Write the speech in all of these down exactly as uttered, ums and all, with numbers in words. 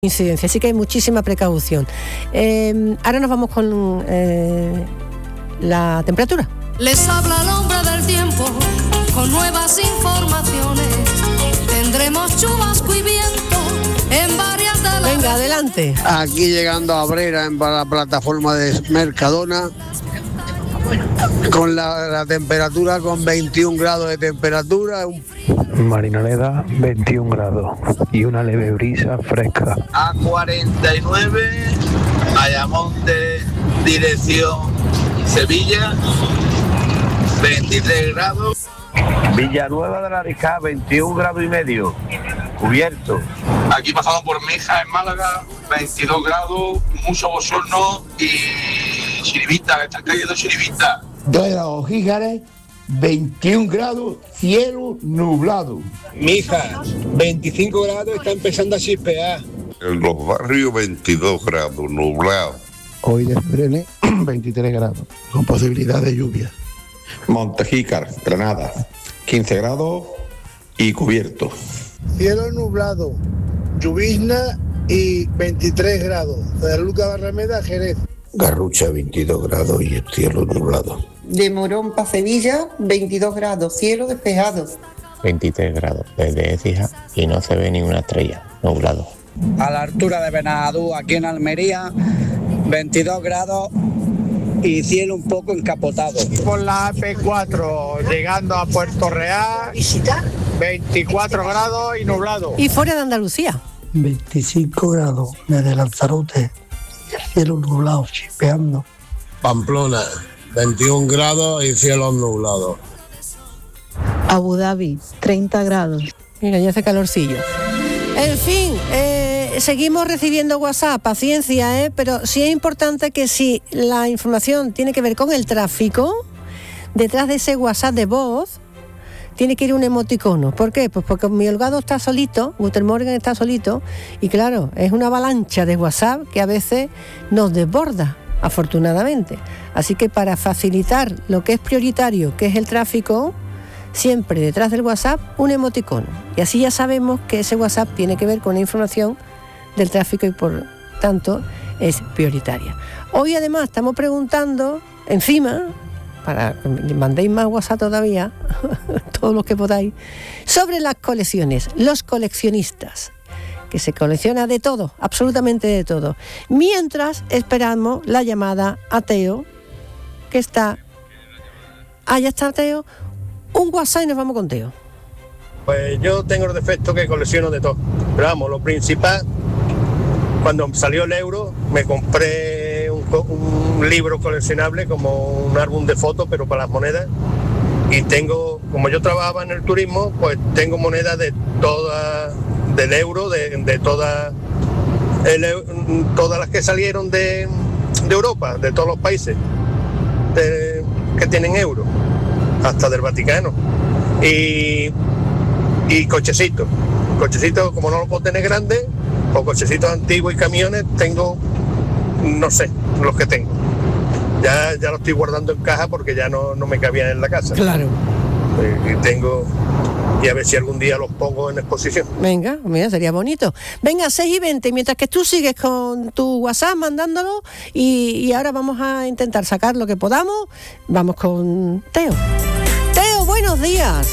incidencia, así que hay muchísima precaución. Eh, ahora nos vamos con eh, la temperatura. Les habla el hombre del tiempo con nuevas informaciones. Tendremos chubasco y viento en varias de las... Venga, adelante. Aquí llegando a Abrera, en la plataforma de Mercadona, con la, la temperatura, con veintiún grados de temperatura. Marinaleda, veintiún grados y una leve brisa fresca. A cuarenta y nueve, Ayamonte, dirección Sevilla, veintitrés grados. Villanueva de la Ariscá, veintiún grados y medio, cubierto. Aquí pasando por Mija, en Málaga, veintidós grados, mucho bochorno y chiribita, están cayendo chiribita. dos grados Gígares, veintiún grados, cielo nublado. Mija, veinticinco grados, está empezando a chispear. En los barrios veintidós grados, nublado. Hoy de febrero, veintitrés grados, con posibilidad de lluvia. Montejícar, Granada, quince grados y cubierto. Cielo nublado, llovizna y veintitrés grados. De Luca Barrameda, Jerez. Garrucha, veintidós grados y el cielo nublado. De Morón para Sevilla, veintidós grados, cielo despejado. veintitrés grados desde Écija y no se ve ni una estrella, nublado. A la altura de Benadú, aquí en Almería, veintidós grados y cielo un poco encapotado. Por la A P cuatro, llegando a Puerto Real, veinticuatro grados y nublado. Y fuera de Andalucía. veinticinco grados desde Lanzarote, el cielo nublado, chispeando. Pamplona, veintiún grados y cielo nublado. Abu Dhabi, treinta grados. Mira, ya hace calorcillo. En fin, eh, seguimos recibiendo WhatsApp, paciencia, ¿eh? Pero sí es importante que si la información tiene que ver con el tráfico, detrás de ese WhatsApp de voz tiene que ir un emoticono. ¿Por qué? Pues porque mi Holgado está solito, Guter Morgan está solito, y claro, es una avalancha de WhatsApp que a veces nos desborda, afortunadamente. Así que para facilitar lo que es prioritario, que es el tráfico, siempre detrás del WhatsApp un emoticono. Y así ya sabemos que ese WhatsApp tiene que ver con la información del tráfico y por tanto es prioritaria. Hoy además estamos preguntando, encima, para que me mandéis más WhatsApp todavía, todos los que podáis, sobre las colecciones, los coleccionistas, que se colecciona de todo, absolutamente de todo. Mientras esperamos la llamada a Teo, que está... Ah, ya está Teo. Un WhatsApp y nos vamos con Teo. Pues yo tengo el defecto que colecciono de todo. Pero vamos, lo principal, cuando salió el euro, me compré un, un libro coleccionable como un álbum de fotos, pero para las monedas. Y tengo, como yo trabajaba en el turismo, pues tengo monedas de toda, del euro, de, de toda, el, todas las que salieron de, de Europa, de todos los países de, que tienen euro, hasta del Vaticano. Y, y cochecitos. Cochecitos, como no los puedo tener grandes, o cochecitos antiguos y camiones, tengo, no sé, los que tengo. Ya, ya los estoy guardando en caja porque ya no, no me cabían en la casa. Claro. Y, y tengo... Y a ver si algún día los pongo en exposición. Venga, mira, sería bonito. Venga, seis y veinte, mientras que tú sigues con tu WhatsApp mandándolo y, y ahora vamos a intentar sacar lo que podamos. Vamos con Teo. Teo, buenos días.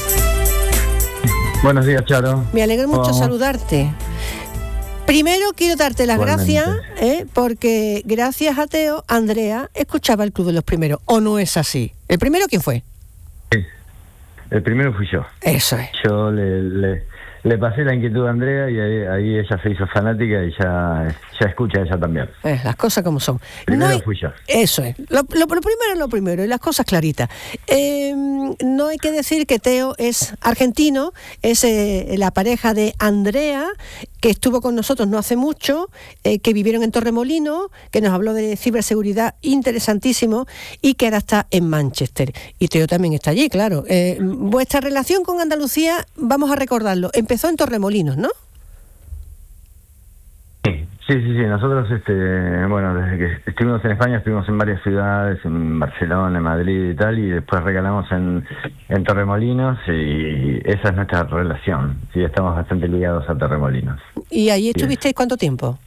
Buenos días, Charo. Me alegro mucho vamos. saludarte. Primero quiero darte las Igualmente. gracias, ¿eh? Porque gracias a Teo, Andrea escuchaba el Club de los Primeros. ¿O no es así? ¿El primero quién fue? Sí. El primero fui yo. Eso es. Yo le, le, le pasé la inquietud a Andrea y ahí, ahí ella se hizo fanática y ya, ya escucha ella también. Eh, las cosas como son. Primero no hay, fui yo. Eso es. Lo, lo, lo primero es lo primero y las cosas claritas. Eh, no hay que decir que Teo es argentino, es eh, la pareja de Andrea, que estuvo con nosotros no hace mucho, eh, que vivieron en Torremolinos, que nos habló de ciberseguridad interesantísimo y que ahora está en Manchester. Y Teo también está allí, claro. Eh, vuestra relación con Andalucía, vamos a recordarlo, empezó en Torremolinos, ¿no? Sí, Sí, sí, sí. Nosotros, este, bueno, desde que estuvimos en España, estuvimos en varias ciudades, en Barcelona, en Madrid y tal, y después recalamos en, en Torremolinos, y esa es nuestra relación. Sí, estamos bastante ligados a Torremolinos. ¿Y ahí estuvisteis cuánto tiempo?